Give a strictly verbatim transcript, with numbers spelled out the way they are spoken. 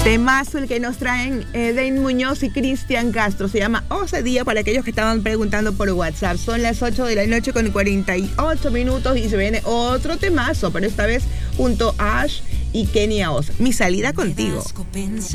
Temazo el que nos traen Eden Muñoz y Cristian Castro. Se llama Ose Día para aquellos que estaban preguntando por WhatsApp. Son las ocho de la noche con cuarenta y ocho minutos y se viene otro temazo, pero esta vez junto a Ash y Kenia Oz. Mi salida contigo.